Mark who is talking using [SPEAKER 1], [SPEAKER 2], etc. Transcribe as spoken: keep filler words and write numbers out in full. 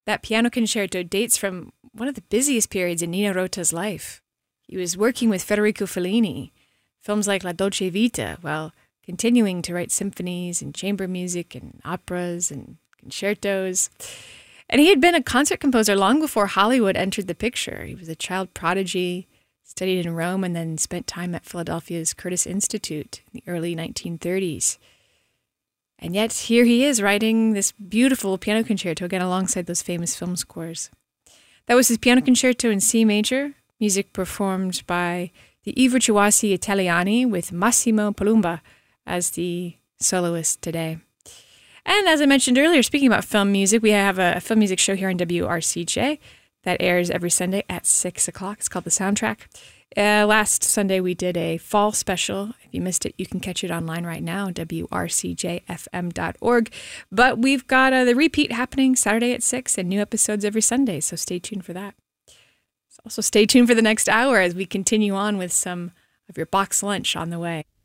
[SPEAKER 1] That piano concerto dates from one of the busiest periods in Nino Rota's life. He was working with Federico Fellini, films like La Dolce Vita, while continuing to write symphonies and chamber music and operas and concertos. And he had been a concert composer long before Hollywood entered the picture. He was a child prodigy, studied in Rome, and then spent time at Philadelphia's Curtis Institute in the early nineteen thirties. And yet here he is writing this beautiful piano concerto, again alongside those famous film scores. That was his piano concerto in C major, music performed by the I Virtuosi Italiani with Massimo Palumba as the soloist today. And as I mentioned earlier, speaking about film music, we have a, a film music show here on W R C J that airs every Sunday at six o'clock. It's called The Soundtrack. Uh, last Sunday, we did a fall special. If you missed it, you can catch it online right now, W R C J F M dot org. But we've got uh, the repeat happening Saturday at six and new episodes every Sunday, so stay tuned for that. Also, stay tuned for the next hour as we continue on with some of your box lunch on the way.